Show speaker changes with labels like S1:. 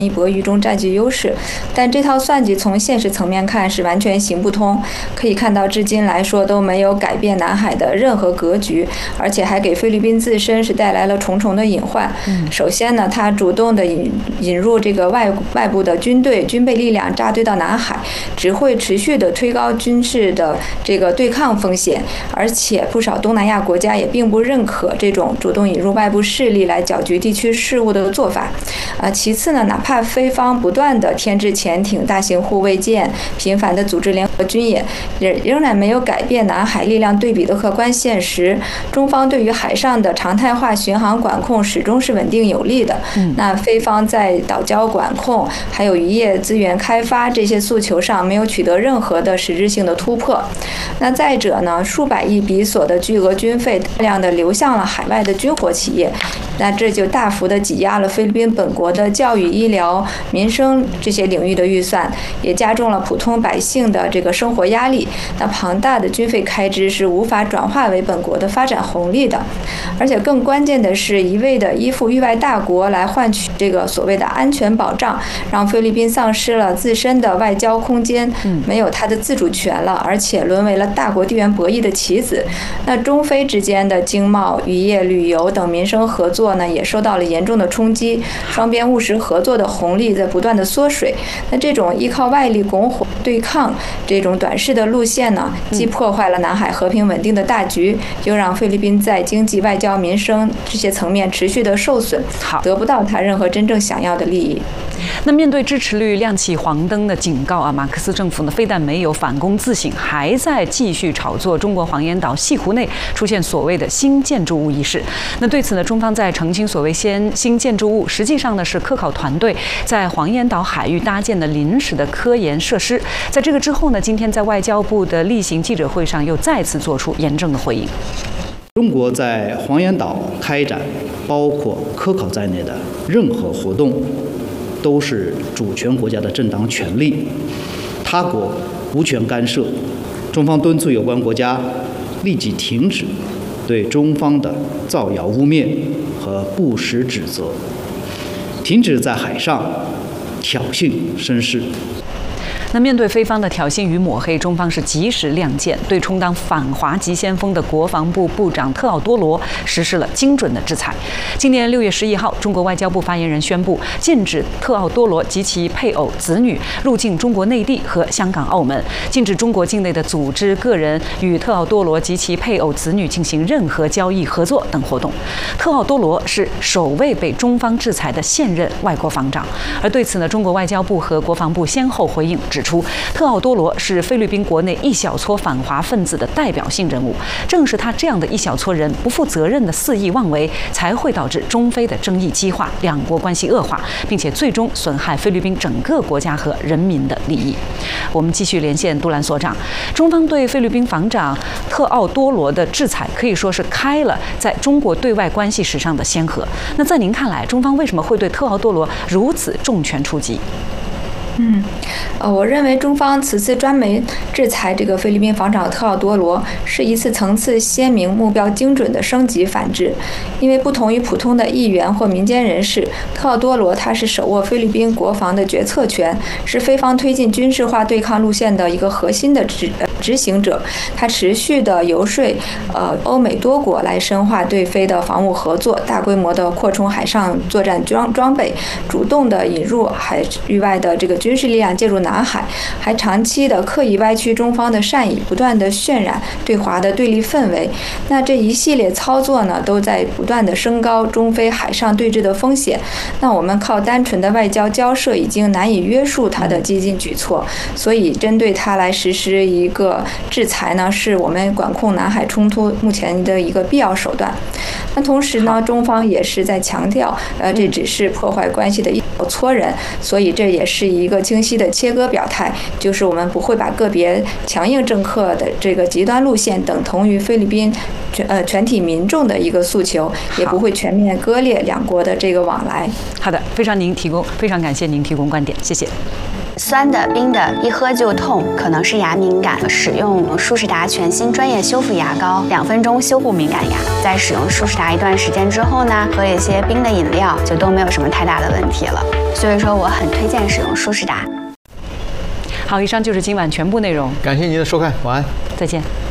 S1: 一博弈中占据优势，但这套算计从现实层面看是完全行不通。可以看到，至今来说都没有改变南海的任何格局，而且还给菲律宾自身是带来了重重的隐患。首先呢，他主动的引入这个外部的军备力量扎堆到南海，只会持续的推高军事的这个对抗风险，而且不少东南亚国家也并不认可这种主动引入外部势力来搅局地区事务的做法。其次呢，哪怕菲方不断的添置潜艇、大型护卫舰，频繁的组织联合军演，仍然没有改变南海力量对比的客观现实。中方对于海上的常态化巡航管控始终是稳定有力的。那菲方在岛礁管控还有渔业资源开发这些诉求上没有取得任何的实质性的突破。那再者呢，数百亿比索的巨额军费大量的流向了海外的军火企业，那这就大幅的挤压了菲律宾本国的教育、医疗、民生这些领域的预算，也加重了普通百姓的这个生活压力。那庞大的军费开支是无法转化为本国的发展红利的，而且更关键的是，一味的依附域外大国来换取这个所谓的安全保障，让菲律宾丧失了自身的外交空间，没有它的自主权了，而且沦为了大国地缘博弈的棋子。那中菲之间的经贸、渔业、旅游等民生合作呢，也受到了严重的冲击，双边务实合作的红利在不断的缩水。那这种依靠外力拱火对抗这种短视的路线呢，既破坏了南海和平稳定的大局，又让菲律宾在经济、外交、民生这些层面持续的受损，得不到他任何真正想要的利益。
S2: 那面对支持率亮起黄灯的警告马克思政府呢，非但没有反躬自省，还在继续炒作中国黄岩岛西湖内出现所谓的新建筑物一事。那对此呢，中方在澄清，所谓新建筑物实际上呢是科考团队在黄岩岛海域搭建的临时的科研设施。在这个之后呢，今天在外交部的例行记者会上又再次做出严正的回应。
S3: 中国在黄岩岛开展包括科考在内的任何活动，都是主权国家的正当权利，他国无权干涉。中方敦促有关国家立即停止对中方的造谣污蔑和不实指责，停止在海上挑衅生事。
S2: 那面对菲方的挑衅与抹黑，中方是及时亮剑，对充当反华急先锋的国防部部长特奥多罗实施了精准的制裁。今年6月11号，中国外交部发言人宣布，禁止特奥多罗及其配偶、子女入境中国内地和香港、澳门，禁止中国境内的组织、个人与特奥多罗及其配偶、子女进行任何交易、合作等活动。特奥多罗是首位被中方制裁的现任外国防长，而对此呢，中国外交部和国防部先后回应指出，特奥多罗是菲律宾国内一小撮反华分子的代表性人物，正是他这样的一小撮人不负责任的肆意妄为，才会导致中菲的争议激化，两国关系恶化，并且最终损害菲律宾整个国家和人民的利益。我们继续连线杜兰所长，中方对菲律宾防长特奥多罗的制裁可以说是开了在中国对外关系史上的先河。那在您看来，中方为什么会对特奥多罗如此重拳出击？
S1: 我认为中方此次专门制裁这个菲律宾防长特奥多罗，是一次层次鲜明、目标精准的升级反制。因为不同于普通的议员或民间人士，特奥多罗他是手握菲律宾国防的决策权，是菲方推进军事化对抗路线的一个核心的执行者。他持续的游说欧美多国来深化对菲的防务合作，大规模的扩充海上作战装备，主动的引入海域外的这个军事力量介入南海，还长期的刻意歪曲中方的善意，不断的渲染对华的对立氛围。那这一系列操作呢，都在不断的升高中菲海上对峙的风险。那我们靠单纯的外交交涉已经难以约束他的激进举措，所以针对他来实施一个制裁呢，是我们管控南海冲突目前的一个必要手段。那同时呢，中方也是在强调，这只是破坏关系的一小撮人，所以这也是一个清晰的切割表态，就是我们不会把个别强硬政客的这个极端路线等同于菲律宾全体民众的一个诉求，也不会全面割裂两国的这个往来。
S2: 好的，非常感谢您提供观点，谢谢。
S4: 酸的、冰的，一喝就痛，可能是牙敏感。使用舒适达全新专业修复牙膏，2分钟修护敏感牙。在使用舒适达一段时间之后呢，喝一些冰的饮料就都没有什么太大的问题了。所以说，我很推荐使用舒适达。
S2: 好，以上就是今晚全部内容。
S5: 感谢您的收看，晚安，
S2: 再见。